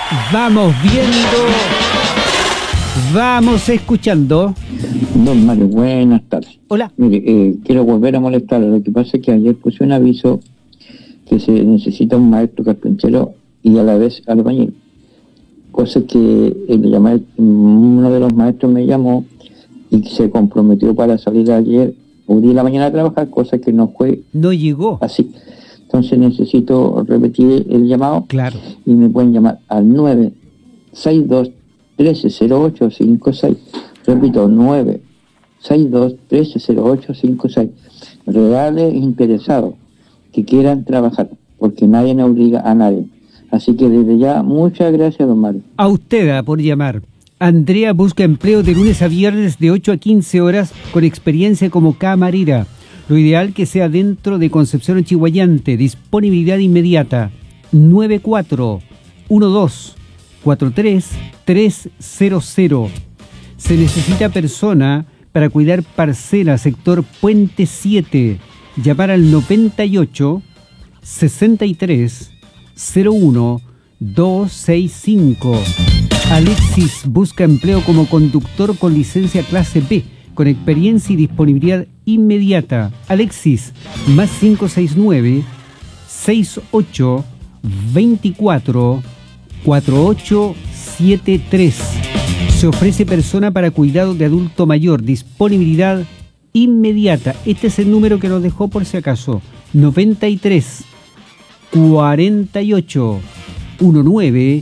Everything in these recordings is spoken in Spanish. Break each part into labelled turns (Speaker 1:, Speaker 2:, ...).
Speaker 1: Vamos viendo, vamos escuchando.
Speaker 2: Don Mario, buenas tardes.
Speaker 1: Hola.
Speaker 2: Mire, quiero volver a molestar. Lo que pasa es que ayer puse un aviso que se necesita un maestro carpintero y a la vez albañil. Cosa que uno de los maestros me llamó y se comprometió para salir ayer o día de la mañana a trabajar, cosa que no fue.
Speaker 1: No llegó.
Speaker 2: Así. Entonces necesito repetir el llamado.
Speaker 1: Claro.
Speaker 2: Y me pueden llamar al 962-130856. Repito, 962-130856. Reales interesados que quieran trabajar, porque nadie nos obliga a nadie. Así que desde ya, muchas gracias, don Mario.
Speaker 1: A usted por llamar. Andrea busca empleo de lunes a viernes de 8 a 15 horas con experiencia como camarera. Lo ideal que sea dentro de Concepción Chihuayante. Disponibilidad inmediata. 9412-43-300. Se necesita persona para cuidar parcela, sector Puente 7. Llamar al 98 63 01 265. Alexis busca empleo como conductor con licencia clase B, con experiencia y disponibilidad inmediata. Alexis, más 569 68 24 4873. Se ofrece persona para cuidado de adulto mayor, disponibilidad inmediata. Este es el número que nos dejó por si acaso. 93 48 19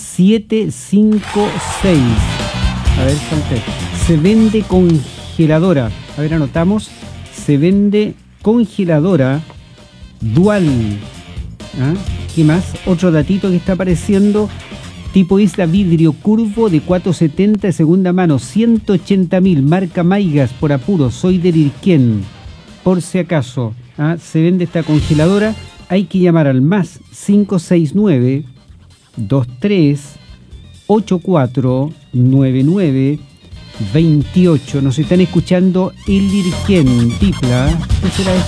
Speaker 1: 756. A ver, Santé. Se vende congeladora. A ver, anotamos. Se vende congeladora dual. ¿Ah? ¿Qué más? Otro datito que está apareciendo. Tipo isla vidrio curvo de 470 de segunda mano. 180.000. Marca Maigas por apuro. Soy de Lirquén. Por si acaso. ¿Ah? Se vende esta congeladora. Hay que llamar al más 569 23 84 99 28. Nos están escuchando el Lirquén, Tipla. ¿Qué será eso?